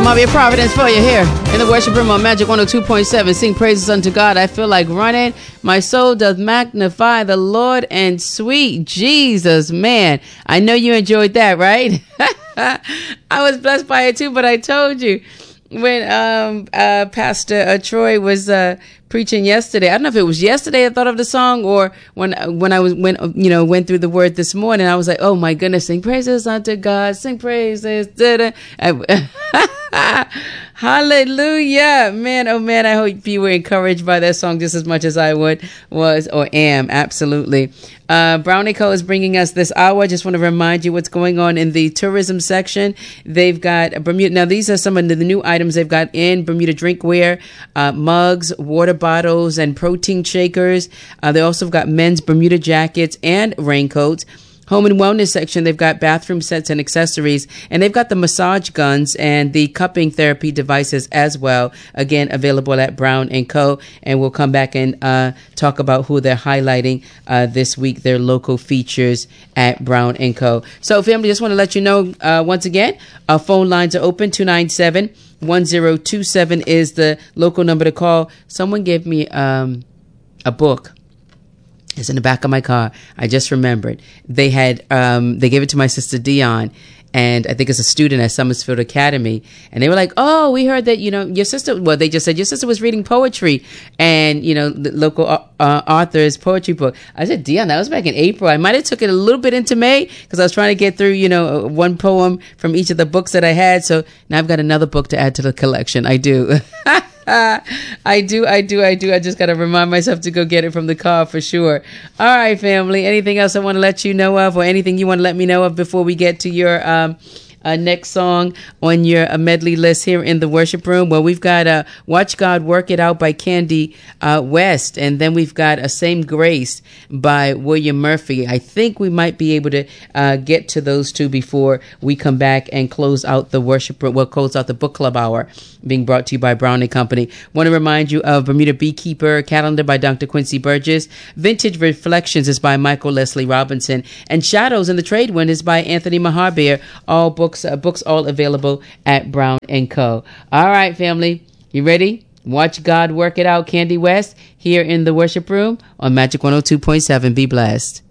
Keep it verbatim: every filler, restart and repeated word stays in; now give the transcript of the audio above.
Mama, Providence for you here in the worship room on Magic one oh two point seven. Sing praises unto God. I feel like running. My soul doth magnify the Lord, and sweet Jesus, man. I know you enjoyed that, right? I was blessed by it too, but I told you when um uh Pastor uh, Troy was uh preaching yesterday. I don't know if it was yesterday I thought of the song, or when when I was when you know went through the word this morning. I was like, oh my goodness, sing praises unto God, sing praises. Da-da. Hallelujah, man. Oh man, I hope you were encouraged by that song just as much as I would was or am. Absolutely. Uh, Brown and Co is bringing us this hour. I just want to remind you what's going on in the tourism section. They've got Bermuda. Now, these are some of the new items they've got in Bermuda drinkware, uh, mugs, water bottles, and protein shakers. Uh, they also have got men's Bermuda jackets and raincoats. Home and wellness section, they've got bathroom sets and accessories, and they've got the massage guns and the cupping therapy devices as well. Again, available at Brown and Co. And we'll come back and uh, talk about who they're highlighting uh, this week, their local features at Brown and Co. So, family, just want to let you know uh, once again, our phone lines are open. two nine seven, one zero two seven is the local number to call. Someone gave me um, a book. It's in the back of my car. I just remembered. They had, um, they gave it to my sister Dion, and I think it's a student at Summersfield Academy. And they were like, oh, we heard that, you know, your sister, well, they just said your sister was reading poetry and, you know, the local uh, author's poetry book. I said, Dion, that was back in April. I might have took it a little bit into May because I was trying to get through, you know, one poem from each of the books that I had. So now I've got another book to add to the collection. I do. I do, I do, I do. I just got to remind myself to go get it from the car for sure. All right, family. Anything else I want to let you know of, or anything you want to let me know of before we get to your um, uh, next song on your uh, medley list here in the worship room? Well, we've got uh, Watch God Work It Out by Candy uh, West, and then we've got A Same Grace by William Murphy. I think we might be able to uh, get to those two before we come back and close out the worship room. We'll close out the book club hour, being brought to you by Brown and Company. Want to remind you of Bermuda Beekeeper calendar by Doctor Quincy Burgess. Vintage Reflections is by Michael Leslie Robinson, and Shadows in the Trade Wind is by Anthony Maharbeer. All books, uh, books all available at Brown and Co. All right, family, you ready? Watch God Work It Out, Candy West, here in the worship room on Magic one oh two point seven. Be blessed.